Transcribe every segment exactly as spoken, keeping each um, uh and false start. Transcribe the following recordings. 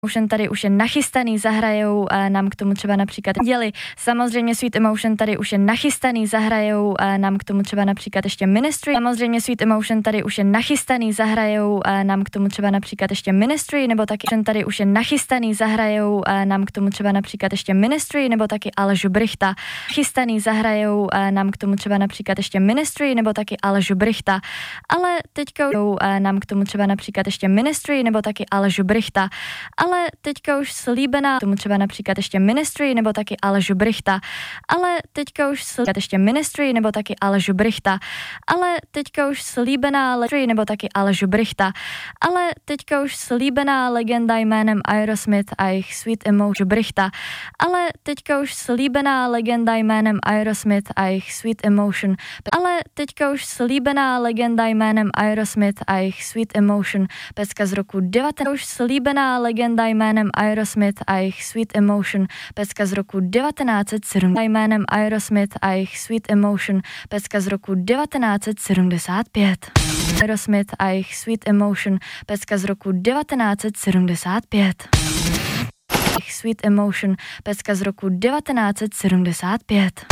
Emotion tady už je nachystaný, zahrajou a nám k tomu třeba například děli. Samozřejmě Sweet Emotion tady už je nachystaný, zahrajou a nám k tomu třeba například ještě Ministry. Samozřejmě Sweet Emotion tady už je nachystaný, zahrajou a nám k tomu třeba například ještě Ministry, nebo taky tady už je nachystaný, zahrajou a nám k tomu třeba například ještě Ministry, nebo taky Aleš Brichta. Chystaný, zahrajou a nám k tomu třeba například ještě Ministry, nebo taky Aleš Brichta. Ale teďka a nám k tomu třeba například ještě Ministry, nebo taky Aleš Brichta. Ale teďka už slíbená, tomu třeba například ještě Ministry, nebo taky Aleš Brichta. Ale teďka už slíbená ještě Ministry, nebo taky Aleš Brichta. Ale teďka už slíbená Ministry, nebo taky Aleš Brichta. Ale teďka už slíbená legenda jménem Aerosmith a jejich Sweet Emotion Brichta. Ale teďka už slíbená legenda jménem Aerosmith a jejich Sweet Emotion. Ale teďka už slíbená legenda jménem Aerosmith a jejich Sweet Emotion. Pecka z roku devatenáct. Už slíbená legenda jménem Aerosmith a jejich Sweet Emotion. Pecka z roku devatenáct set sedmdesát. Jménem Aerosmith a jejich Sweet Emotion. Pecka z roku devatenáct set sedmdesát pět. Aerosmith a jejich Sweet Emotion. Pecka z roku devatenáct set sedmdesát pět. Sweet Emotion. Pecka z roku devatenáct set sedmdesát pět.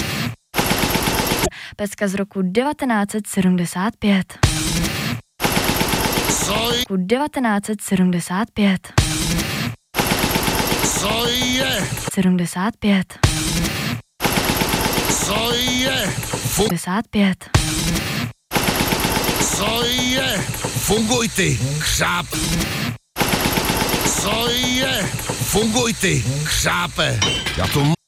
Pecka z roku devatenáct set sedmdesát pět. Co devatenáct set sedmdesát pět. Co je? sedmdesát pět. Co je? Fu- sedmdesát pět. Co je? Funguj ty, chřáp. Co je? Funguj ty, chřápe. Já to mu-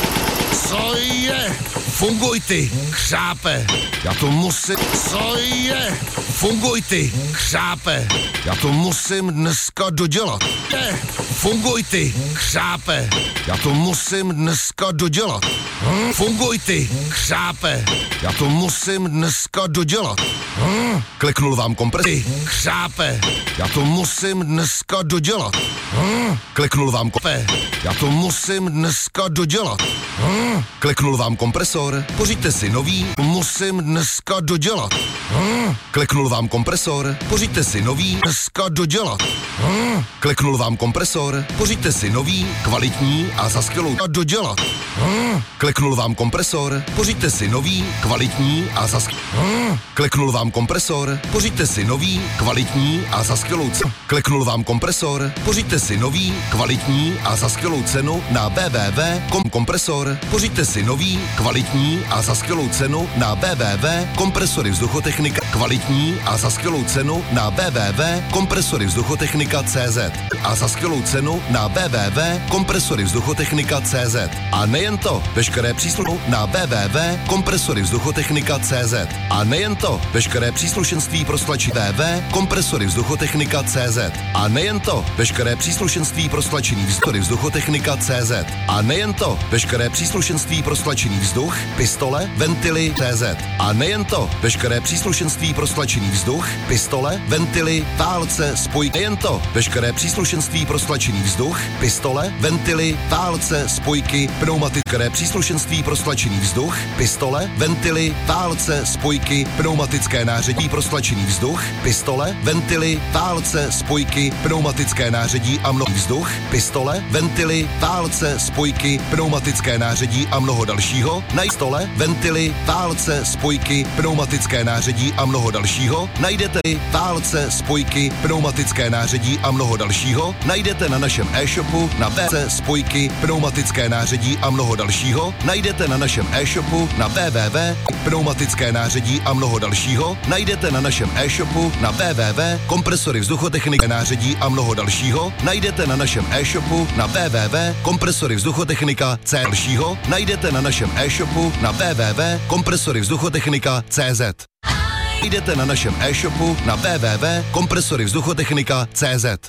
Co je? Funguj ty, chřápe. Já to musím. Co je? Funguj ty, chřápe. Já to musím dneska dodělat. Je, funguj ty, chřápe. Já to musím dneska dodělat. Hm? Funguj ty, chřápe. Já to musím dneska dodělat. Hm? Kliknul vám kompresy, chřápe. Já to musím dneska dodělat. Hm? Kliknul vám kompe. Já to musím dneska dodělat. Hm? Kliknul vám kompresor. Pořiďte si nový. Musím dneska dodělat. Hm? Kliknul vám kompresor. Pořiďte si nový. Dneska dodělat. Hm? Kliknul vám kompresor. Pořiďte si nový, kvalitní a za skvělou dodělat. Hm? Kliknul vám kompresor. Pořiďte si nový, kvalitní a za skvělou. Hm? Kliknul vám kompresor. Pořiďte si nový, kvalitní a za skvělou cenu. Kliknul vám kompresor. Pořiďte si nový, kvalitní a za skvělou cenu na w w w tečka com kompresor. Pořiďte si nový, kvalitní a za skvělou cenu na w w w tečka kompresory vzduchotechnika. Kvalitní a za skvělou cenu na w w w tečka kompresory vzduchotechnika tečka c z a za skvělou cenu na w w w tečka kompresory vzduchotechnika tečka c z. A nejen to, veškeré příslušenství na w w w tečka kompresory vzduchotechnika tečka c z. A nejen to, veškeré příslušenství pro stlačení w w w tečka kompresory vzduchotechnika tečka c z. A nejen to, veškeré příslušenství pro stlačení vzduchory vzduchotechnika tečka c z. A nejen to, veškeré příslušenství pro stlačení vzduch, pistole, ventily tečka c z. A nejen to, veškeré příslušenství pro stlačení vzduch, pistole, ventily, válce, spojky. Nejen to, veškeré příslušenství pro stlačení vzduch, pistole, ventily, válce, spojky, pneumatické příslušenství pro stlačení vzduch, pistole, ventily, válce, spojky, pneumatické nářadí pro stlačení vzduch, pistole, ventily, válce, spojky, pneumatické nářadí a mnoho vzduch, pistole, ventily, válce, spojky, pneumatické nářadí a mnoho dalšího, na stole, ventily, válce, spojky, pneumatické nářadí a mnoho dalšího, najdete válce, spojky, pneumatické nářadí a mnoho dalšího, najdete na našem e-shopu na válce, spojky, pneumatické nářadí a mnoho dalšího, najdete na našem e-shopu na w w w tečka pneumatické nářadí a mnoho dalšího, najdete na našem e-shopu na w w w tečka kompresory vzduchotechniky nářadí a mnoho dalšího, najdete na našem e-shopu na w w w tečka kompresory vzduchotechnika C dalšího, najdete na našem e-shopu na w w w tečka kompresory vzduchotechnika tečka c z. Najdete na našem e-shopu na w w w tečka kompresory vzduchotechnika tečka c z.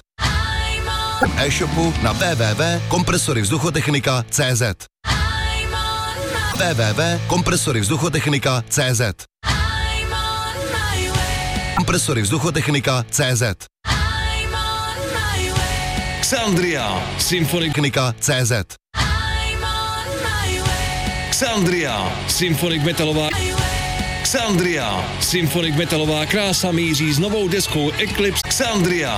E-shopu na w w w tečka kompresory vzduchotechnika tečka c z. w w w tečka kompresory vzduchotechnika tečka c z. Kompresory vzduchotechnika tečka c z. Xandria Symfonika C Z. Xandria Symfonik metalová Xandria Symfonik metalová krása míří s novou deskou Eclipse. Xandria